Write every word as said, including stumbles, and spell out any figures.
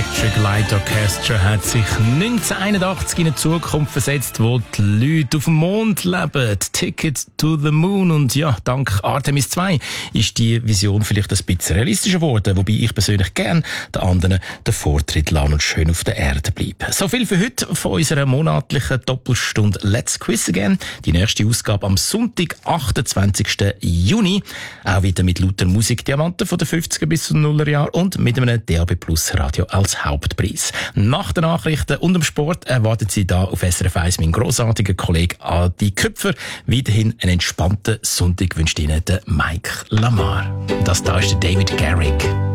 Electric Light Orchestra hat sich neunzehnhunderteinundachtzig in eine Zukunft versetzt, wo die Leute auf dem Mond leben. Ticket to the Moon. Und ja, dank Artemis zwei ist die Vision vielleicht ein bisschen realistischer geworden, wobei ich persönlich gern den anderen den Vortritt lasse und schön auf der Erde bleibe. So viel für heute von unserer monatlichen Doppelstunde Let's Quiz Again. Die nächste Ausgabe am Sonntag, achtundzwanzigsten Juni. Auch wieder mit lauter Musikdiamanten von den fünfziger bis zu den Nullerjahren und mit einem D A B Plus Radio als Hauptpreis. Nach den Nachrichten und dem Sport erwartet Sie da auf S R F eins mein grossartiger Kollege Adi Köpfer. Weiterhin einen entspannten Sonntag wünscht Ihnen der Mike Lamar. Das da ist der David Garrick.